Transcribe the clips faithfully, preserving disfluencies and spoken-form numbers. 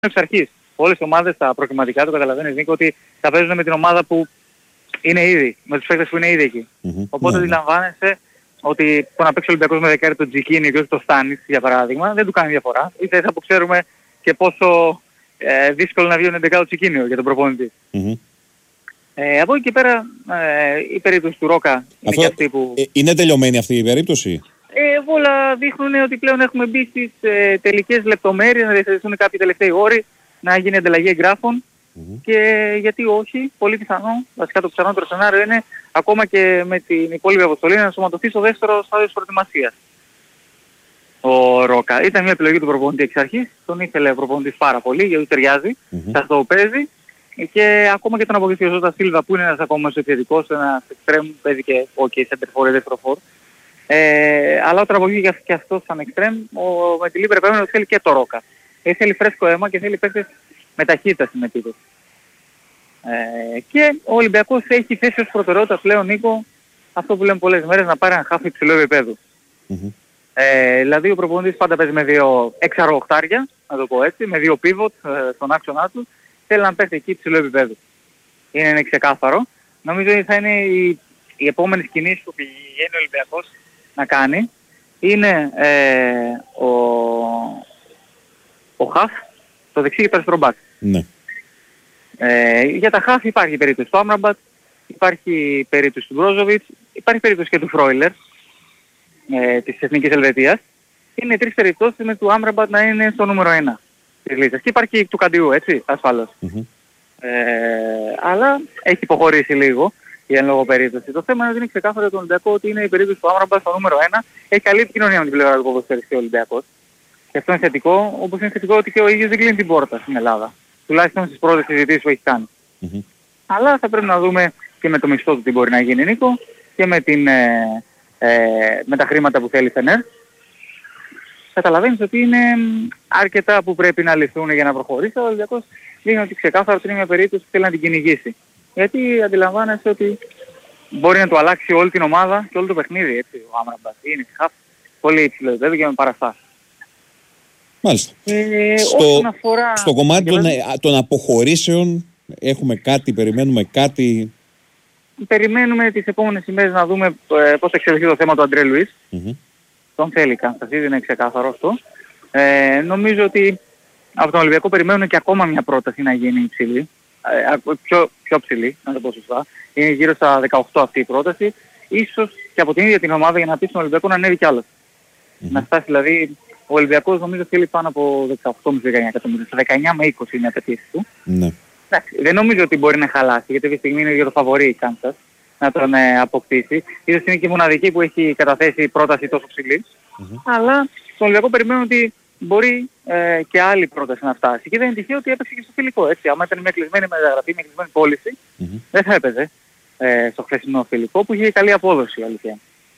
εξ αρχής. Όλες οι ομάδες στα προκριματικά το καταλαβαίνεις, Νίκο, ότι θα παίζουν με την ομάδα που είναι ήδη, με τους παίκτες που είναι ήδη εκεί. Mm-hmm. Οπότε ναι, αντιλαμβάνεσαι ναι. ότι το να παίξει ο Ολυμπιακός με δεκάρι τον Τζικίνιο και όχι το Στάνης, για παράδειγμα, δεν του κάνει διαφορά. Είτε έτσι που ξέρουμε και πόσο ε, δύσκολο να βγει ο εντεκάδο Τζικίνιο για τον προπονητή. Mm-hmm. Ε, από εκεί και πέρα ε, η περίπτωση του Ρόκα είναι αυτό, και αυτή που... Ε, είναι τελειωμένη αυτή η περίπτωση? Ε, όλα δείχνουν ότι πλέον έχουμε μπει στις ε, τελικές λεπτομέρειες, να διαθετηθούν κάποιοι τελευταίοι όροι, να γίνει ανταλλαγή εγγράφων mm-hmm. και γιατί όχι, πολύ πιθανό, βασικά το πιθανότερο σενάριο είναι ακόμα και με την υπόλοιπη αποστολή να ενσωματωθεί στο δεύτερο στάδιο της προετοιμασίας. Ο Ρόκα ήταν μια επιλογή του προπονητή εξ αρχής, τον ήθελε ο προπονητής πάρα πολύ γιατί ταιριάζει, mm-hmm. θα το παίζει και ακόμα και τον αποκτήσει ο Ζώτα Σίλβα που είναι ένας ακόμα μεσοεπιθετικός, ένας εξτρέμ, παίζει και ok, center for, δεύτερο for. Ε, αλλά όταν αποκτήσει και αυτό σαν εξτρέμ, ο Μετιλή πρέπει να θέλει και το Ρόκα. Ε, θέλει φρέσκο αίμα και θέλει παίκτες με ταχύτητα στην επίθεση. Ε, και ο Ολυμπιακός έχει θέσει ως προτεραιότητα πλέον, Νίκο, αυτό που λέμε πολλές μέρες, να πάρει ένα χάφι υψηλό επίπεδο. Mm-hmm. Ε, δηλαδή ο προπονητής πάντα παίζει με δύο εξαροχτάρια, να το πω έτσι, με δύο pivot ε, στον άξονά του, θέλει να παίξει εκεί υψηλό επίπεδο. Είναι, είναι ξεκάθαρο. Νομίζω ότι θα είναι η, η επόμενη κινήση που πηγαίνει ο Ολυμπιακός να κάνει, είναι ε, ο, ο χαφ, το δεξί και το αριστερό μπακ. Ναι. Ε, για τα χαφ υπάρχει περίπτωση του Άμραμπατ, υπάρχει περίπτωση του Μπρόζοβιτς, υπάρχει περίπτωση και του Φρόιλερ ε, της Εθνικής Ελβετίας. Είναι τρεις περιπτώσεις με του Άμραμπατ να είναι στο νούμερο ένα της λίστας. Και υπάρχει του Καντιού, έτσι, ασφαλώς. Mm-hmm. Ε, αλλά έχει υποχωρήσει λίγο η εν λόγω περίπτωση. Το θέμα είναι ότι είναι ξεκάθαρο για τον Ολυμπιακό ότι είναι η περίπτωση του Άμραμπατ στο νούμερο ένα. Έχει καλή επικοινωνία με την πλευρά του ποδοσφαιριστή ο Ολυμπιακός. Και αυτό είναι θετικό, όπως είναι θετικό ότι και ο ίδιος δεν κλείνει την πόρτα στην Ελλάδα. Τουλάχιστον στις πρώτες συζητήσεις που έχει κάνει. Mm-hmm. Αλλά θα πρέπει να δούμε και με το μισθό του τι μπορεί να γίνει, Νίκο, και με, την, ε, ε, με τα χρήματα που θέλει η Φενέρ. Καταλαβαίνεις ότι είναι αρκετά που πρέπει να λυθούν για να προχωρήσει. Ο Ολυμπιακός δείχνει ότι ξεκάθαρα ότι είναι μια περίπτωση που θέλει να την κυνηγήσει. Γιατί αντιλαμβάνεσαι ότι μπορεί να του αλλάξει όλη την ομάδα και όλο το παιχνίδι. Έτσι, ο Άμραμπατ είναι χαφ, πολύ υψηλό επίπεδο και με παραστάσεις. Μάλιστα. Ε, στο, αφορά... στο κομμάτι των, των αποχωρήσεων έχουμε κάτι, περιμένουμε κάτι? Περιμένουμε τις επόμενες ημέρες να δούμε ε, πώς θα εξελιχθεί το θέμα του Αντρέ Λουίς. Mm-hmm. Τον θέλει Κανστασίδη, είναι ξεκάθαρο αυτό. Ε, νομίζω ότι από τον Ολυμπιακό περιμένουν και ακόμα μια πρόταση να γίνει υψηλή. Ε, πιο, πιο ψηλή, να το πω σωστά. Είναι γύρω στα δεκαοκτώ αυτή η πρόταση. Ίσως και από την ίδια την ομάδα για να πει στον Ολυμπιακό να ανέβει κι άλλο. Mm-hmm. Να φτάσει δηλαδή, ο Ολυμπιακός νομίζω θέλει πάνω από δεκαοκτώ με δεκαεννιά εκατομμύρια. Στα δεκαεννιά με είκοσι είναι η απαιτήση του. Mm-hmm. Εντάξει, δεν νομίζω ότι μπορεί να χαλάσει, γιατί αυτή τη στιγμή είναι για το φαβορί η Κάνσας να τον ε, αποκτήσει. Ίσως είναι και η μοναδική που έχει καταθέσει πρόταση τόσο ψηλή. Mm-hmm. Αλλά στον Ολυμπιακό περιμένουν ότι μπορεί ε, και άλλη πρόταση να φτάσει. Και δεν είναι τυχαίο ότι έπαιξε και στο φιλικό. Έτσι. Άμα ήταν μια κλεισμένη μεταγραφή, μια κλεισμένη πώληση, mm-hmm. δεν θα έπαιζε ε, στο χθεσινό φιλικό που είχε καλή απόδοση, αλήθεια.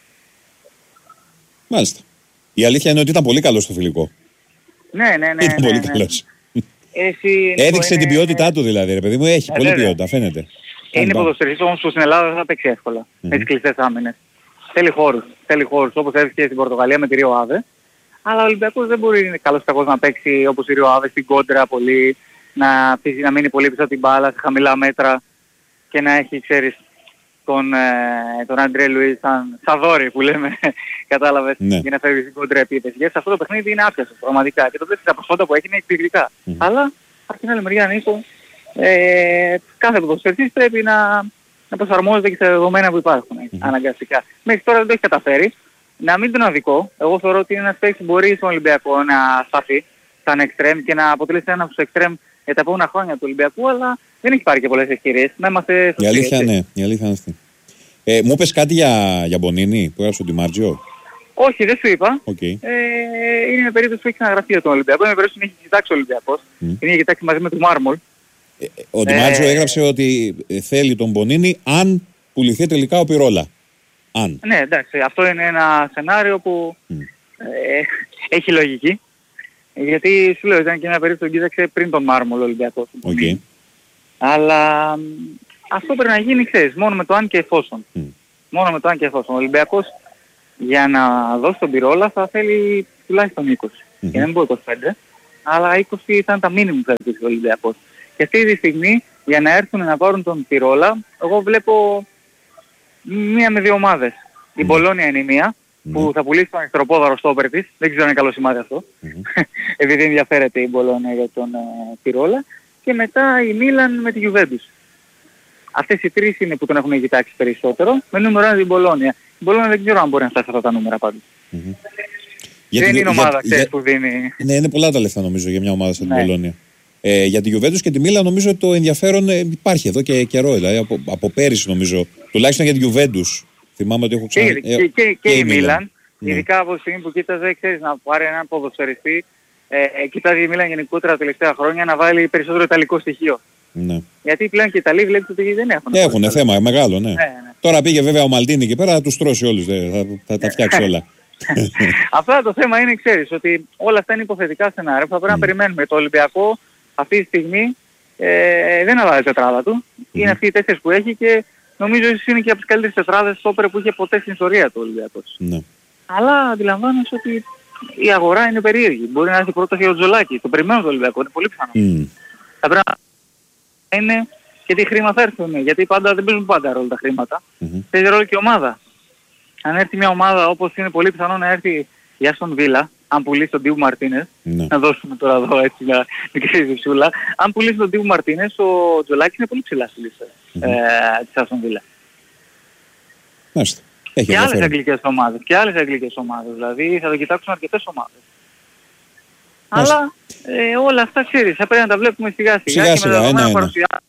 Μάλιστα. Η αλήθεια είναι ότι ήταν πολύ καλός στο φιλικό. Ναι, ναι, ναι. Ήταν ναι, πολύ ναι. καλός. Εσύ, έδειξε είναι... την ποιότητά του δηλαδή, ρε παιδί μου. Έχει ε, πολύ βέβαια. ποιότητα, φαίνεται. Είναι ποδοσφαιριστής όμως που στην Ελλάδα δεν θα παίξει εύκολα mm-hmm. με τις κλειστές άμυνες. Θέλει χώρους, θέλει χώρους όπως έδειξε στην Πορτογαλία με τη Ρίο Άβε. Αλλά ο Ολυμπιακός δεν μπορεί καλώς κακώς να παίξει όπως η Ρίο Άβε στην κόντρα πολύ, να, να μείνει πολύ πίσω από την μπάλα σε χαμηλά μέτρα και να έχει, ξέρεις, τον, ε, τον Αντρέ Λουίς σαν σαδόρι που λέμε, κατάλαβες, ναι. για να φεύγει στην κόντρα επίθεση. Γιατί σε αυτό το παιχνίδι είναι άπιαστος πραγματικά και το βλέπεις τα προσφόντα που έχει είναι εκπληκτικά. Mm-hmm. Αλλά από την άλλη μεριά, Νίκο, ε, κάθε ποδοσφαιριστής πρέπει να, να προσαρμόζεται και στα δεδομένα που υπάρχουν mm-hmm. αναγκαστικά. Μέχρι τώρα δεν το έχει καταφέρει. Να μην τον αδικό, εγώ θεωρώ ότι είναι ένας παίκτης που μπορεί στον Ολυμπιακό να σταθεί σαν εξτρέμ και να αποτελέσει ένα από τους εξτρέμ για τα επόμενα χρόνια του Ολυμπιακού, αλλά δεν έχει πάρει και πολλές ευκαιρίες. Να είμαστε η αλήθεια, ναι, η αλήθεια είναι αυτή. Ε, μου είπες κάτι για, για Μπονίνι που έγραψε ο Ντιμάρτζιο? Όχι, δεν σου είπα. Okay. Ε, είναι μια περίπτωση που έχει αναγραφεί για τον Ολυμπιακό. Είναι μια περίπτωση που έχει κοιτάξει ο Ολυμπιακός. Mm. Είναι έχει κοιτάξει μαζί με τον Μάρμολ. Ε, ο Ντιμάρτζιο ε, έγραψε ότι θέλει τον Μπονίνι αν πουληθεί τελικά ο Πιρόλα. Αν. Ναι, εντάξει, αυτό είναι ένα σενάριο που mm. ε, έχει λογική. Γιατί σου λέω ήταν και μια περίπτωση που κοίταξε πριν τον Μάρμολ ο Ολυμπιακός. Okay. Αλλά αυτό πρέπει να γίνει, ξέρεις, μόνο με το αν και εφόσον. Mm. Μόνο με το αν και εφόσον. Ο Ολυμπιακός για να δώσει τον Πιρόλα θα θέλει τουλάχιστον είκοσι. Mm-hmm. Και δεν μπορεί είκοσι πέντε. αλλά είκοσι ήταν τα μίνιμουμ που θα ζητήσει ο Ολυμπιακός. Και αυτή τη στιγμή για να έρθουν να πάρουν τον Πυρόλα, εγώ βλέπω μία με δύο ομάδες. Η Μπολόνια είναι η μία, mm-hmm. που θα πουλήσει τον αριστεροπόδαρο στόπερ της, δεν ξέρω αν είναι καλό σημάδι αυτό, mm-hmm. επειδή ενδιαφέρεται η Μπολόνια για τον ε, Πυρόλα, και μετά η Μίλαν με τη Γιουβέντους. Αυτές οι τρεις είναι που τον έχουν κοιτάξει περισσότερο, με νούμερο ένα την Μπολόνια. Η Μπολόνια δεν ξέρω αν μπορεί να φτάσει αυτά τα νούμερα πάντως. Mm-hmm. Δεν γιατί, είναι ομάδα για, για, που δίνει... Ναι, είναι πολλά τα λεφτά νομίζω για μια ομάδα σαν την ναι. Μπολόνια. Ε, για τη Γιουβέντους και τη Μίλαν νομίζω ότι το ενδιαφέρον ε, υπάρχει εδώ και καιρό. Δηλαδή από, από πέρυσι νομίζω. Τουλάχιστον για τη Γιουβέντους. Θυμάμαι ότι έχω ξανά... Και, ε, και, και, και, και η Μίλαν, ναι. ειδικά από τη στιγμή που κοίταζε, ξέρεις, να πάρει έναν ποδοσφαιριστή, ε, ε, κοιτάζει η Μίλαν γενικότερα τα τελευταία χρόνια να βάλει περισσότερο ιταλικό στοιχείο. Ναι. Γιατί πλέον και οι Ιταλοί βλέπετε ότι δεν έχουν. Έχουν θέμα μεγάλο, ναι. ναι, ναι. Τώρα πήγε βέβαια ο Μαλτίνι εκεί πέρα, θα τους τρώσει όλους, δε, θα, θα τα φτιάξει όλα. Απλά το θέμα είναι, ξέρεις, ότι όλα αυτά είναι υποθετικά σενάρια που θα πρέπει mm. να περιμένουμε. Το Ολυμπιακό αυτή τη στιγμή ε, δεν αλλάζει τετράδα του. Mm. Είναι αυτοί οι τέσσερις που έχει και νομίζω ότι είναι και από τις καλύτερες τετράδες στόπερ που είχε ποτέ στην ιστορία του Ολυμπιακός. Mm. Αλλά αντιλαμβάνεσαι ότι η αγορά είναι περίεργη. Μπορεί να έρθει πρώτα για τον Τζολάκη. Το περιμένω το Ολυμπιακό, είναι πολύ πιθανό. Mm. Θα πρέπει να είναι και τι χρήμα θα έρθουν. Γιατί πάντα δεν παίζουν πάντα ρόλο τα χρήματα. Mm-hmm. Παίζει ρόλο και η ομάδα. Αν έρθει μια ομάδα όπως είναι πολύ πιθανό να έρθει η Άστον Βίλα, αν πουλήσει τον Ντίβου Μαρτίνες, ναι. να δώσουμε τώρα εδώ έτσι μια μικρή ζησούλα, αν πουλήσει τον Ντίβου Μαρτίνες, ο Τζολάκης είναι πολύ ψηλά στη λίστα mm-hmm. ε, της Άστον Βίλα. Μάλιστα. Και άλλες αγγλικές ομάδες, και άλλες αγγλικές ομάδες, δηλαδή θα το κοιτάξουν αρκετές ομάδες. Μάλιστα. Αλλά ε, όλα αυτά ξέρεις, θα πρέπει να τα βλέπουμε σιγά σιγά, σιγά, σιγά και με τα παρουσιάζουμε.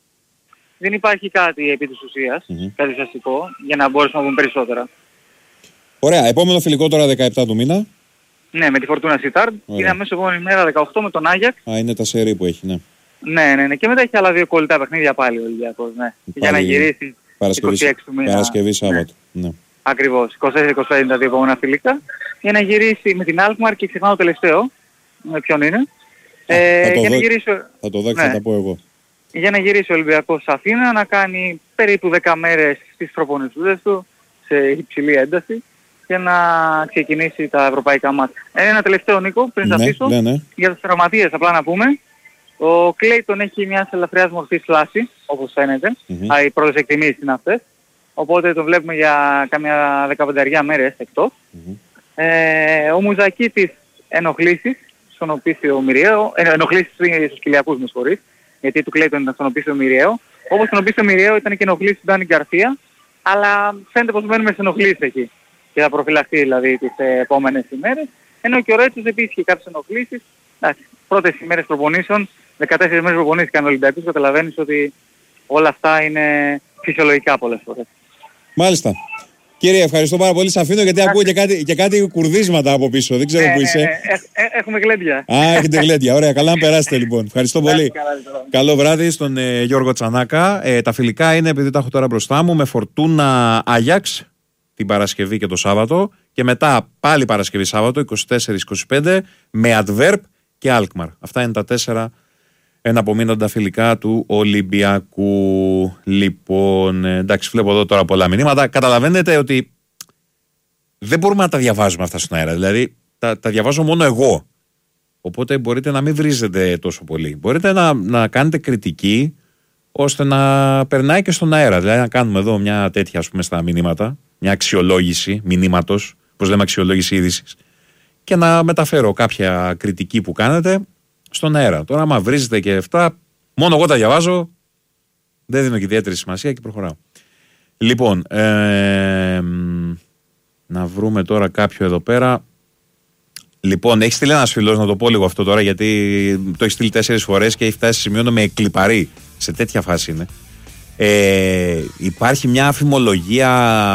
Δεν υπάρχει κάτι επί της ουσίας, mm-hmm. κάτι ουσιαστικό, για να μπορέσουμε να πούμε περισσότερα. Ωραία. Επόμενο φιλικό τώρα δεκαεπτά του μήνα. Ναι, με τη Φορτούνα Σιτάρντ. Είναι αμέσως επόμενη μέρα δεκαοκτώ με τον Άγιαξ. Α, είναι τα σερί που έχει, ναι. Ναι, ναι, ναι. Και μετά έχει άλλα δύο κολλητά παιχνίδια πάλι ο Ολυμπιακός, ναι. Πάλι... Για να γυρίσει είκοσι έξι του μήνα. Παρασκευή Σάββατο. Ναι. Ναι. Ακριβώς. είκοσι τέσσερα είκοσι πέντε τα δύο επόμενα φιλικά. Για να γυρίσει με την Alkmaar και ξεχνάω το τελευταίο. Με ποιον είναι. Ε, θα, το για δω... να γυρίσει... θα το δω και ναι. θα τα πω εγώ. Για να γυρίσει ο Ολυμπιακός σε Αθήνα, να κάνει περίπου δέκα μέρες στις προπονησούδες του, σε υψηλή ένταση, και να ξεκινήσει τα ευρωπαϊκά μάτια. Ένα τελευταίο, Νίκο, πριν ναι, αφήσω, ναι, ναι. για τους τραυματίες απλά να πούμε. Ο Κλέιτον έχει μια ελαφριάς μορφής φλάση, όπως φαίνεται. Mm-hmm. Οι πρώτες εκτιμήσεις είναι αυτές. Οπότε το βλέπουμε για κάμια δεκαπενταριά μέρες εκτός. Mm-hmm. Ε, ο Μουζακίτης ενοχλήσεις στον οπίσθιο μοιραίο, ε, ενοχλήσεις στους κοιλιακούς με συγχωρείς, γιατί του Κλέιτον ήταν στον οπίσθιο μοιραίο. Όπως στον οπίσθιο μοιραίο ήταν και ενοχλήσεις του Ντάνι Γκαρσία, αλλά φαίνεται πως μένουμε σε ενοχλήσεις εκεί. Και θα προφυλαχθεί δηλαδή τις επόμενες ημέρες. Ενώ και ο Ρέτσος επίσης είχε κάποιες ενοχλήσεις. Εντάξει, πρώτες ημέρες προπονήσεων, δεκατέσσερις μέρες προπονήθηκαν ο Ολυμπιακός, καταλαβαίνεις ότι όλα αυτά είναι φυσιολογικά πολλές φορές. Μάλιστα. Κύριε, ευχαριστώ πάρα πολύ. Σας αφήνω γιατί ακούω και κάτι, και κάτι κουρδίσματα από πίσω. Δεν ξέρω ε, που είσαι. Ε, ε, ε, έχουμε γλέντια. Α, έχετε γλέντια. Ωραία, καλά να περάσετε λοιπόν. Ευχαριστώ πολύ. Καλά, καλό βράδυ στον ε, Γιώργο Τσανάκα. Ε, τα φιλικά είναι, επειδή τα έχω τώρα μπροστά μου, με Φορτούνα Άγιαξ την Παρασκευή και το Σάββατο. Και μετά πάλι Παρασκευή Σάββατο, είκοσι τέσσερα είκοσι πέντε, με Αντβέρπ και Alkmaar. Αυτά είναι τα τέσσερα εναπομείνοντα φιλικά του Ολυμπιακού. Λοιπόν, εντάξει, βλέπω εδώ τώρα πολλά μηνύματα. Καταλαβαίνετε ότι δεν μπορούμε να τα διαβάζουμε αυτά στον αέρα. Δηλαδή, τα, τα διαβάζω μόνο εγώ. Οπότε μπορείτε να μην βρίζετε τόσο πολύ. Μπορείτε να, να κάνετε κριτική ώστε να περνάει και στον αέρα. Δηλαδή, να κάνουμε εδώ μια τέτοια, ας πούμε, στα μηνύματα, μια αξιολόγηση μηνύματος, πώς λέμε αξιολόγηση είδησης, και να μεταφέρω κάποια κριτική που κάνετε στον αέρα. Τώρα, άμα βρίζετε και αυτά, μόνο εγώ τα διαβάζω, δεν δίνω και ιδιαίτερη σημασία και προχωράω. Λοιπόν, ε, να βρούμε τώρα κάποιο εδώ πέρα. Λοιπόν, έχει στείλει ένας φίλος, να το πω λίγο αυτό τώρα, γιατί το έχει στείλει τέσσερις φορές και έχει φτάσει σε σημείο να με εκλιπαρεί. Σε τέτοια φάση είναι. Ε, υπάρχει μια αφημολογία,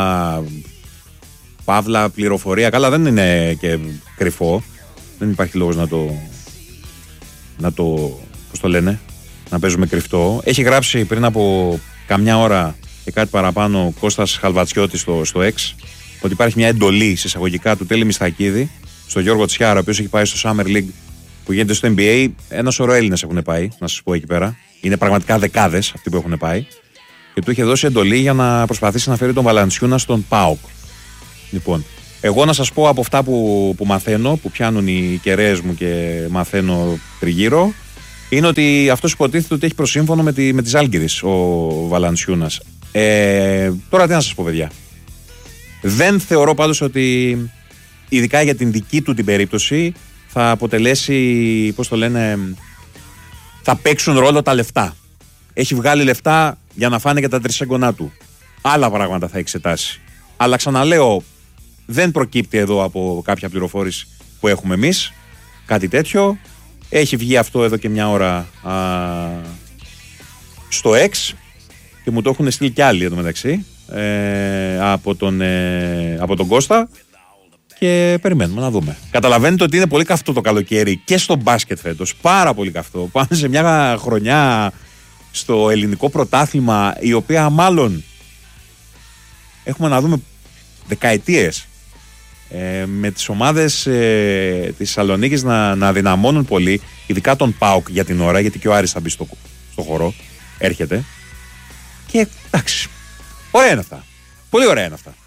παύλα πληροφορία. Καλά, δεν είναι και κρυφό. Δεν υπάρχει λόγος να το... να το, πώς το λένε, να παίζουμε κρυφτό. Έχει γράψει πριν από καμιά ώρα και κάτι παραπάνω ο Κώστας Χαλβατσιώτης στο, στο X, ότι υπάρχει μια εντολή συσσαγωγικά του Τέλη Μιστακίδη στο Γιώργο Τσιάρα, ο οποίος έχει πάει στο Summer League που γίνεται στο N B A. Ένα σωρό Έλληνες έχουν πάει, να σας πω εκεί πέρα. Είναι πραγματικά δεκάδες αυτοί που έχουν πάει. Και του είχε δώσει εντολή για να προσπαθήσει να φέρει τον Βαλαντσιούνα στον ΠΑΟΚ. Λοιπόν, Εγώ να σας πω από αυτά που, που μαθαίνω, που πιάνουν οι κεραίες μου και μαθαίνω τριγύρω, είναι ότι αυτός υποτίθεται ότι έχει προσύμφωνο με, τη, με τις Ζάλγκιρις ο Valanciunas. Ε, τώρα τι να σας πω, παιδιά. Δεν θεωρώ πάντως ότι, ειδικά για την δική του την περίπτωση, θα αποτελέσει, πώς το λένε, θα παίξουν ρόλο τα λεφτά. Έχει βγάλει λεφτά για να φάνε και τα τρισέγγονά του. Άλλα πράγματα θα εξετάσει. Αλλά ξαναλέω, δεν προκύπτει εδώ από κάποια πληροφόρηση που έχουμε εμείς κάτι τέτοιο. Έχει βγει αυτό εδώ και μια ώρα α, στο X και μου το έχουν στείλει κι άλλοι εδώ μεταξύ ε, από, τον, ε, από τον Κώστα και περιμένουμε να δούμε. Καταλαβαίνετε ότι είναι πολύ καυτό το καλοκαίρι και στο μπάσκετ φέτος. Πάρα πολύ καυτό. Πάμε σε μια χρονιά στο ελληνικό πρωτάθλημα η οποία μάλλον έχουμε να δούμε δεκαετίες ε, με τις ομάδες ε, της Θεσσαλονίκης να, να δυναμώνουν πολύ, ειδικά τον ΠΑΟΚ για την ώρα, γιατί και ο Άρης θα μπει στο, στο χώρο, έρχεται και εντάξει, ωραία είναι αυτά, πολύ ωραία είναι αυτά.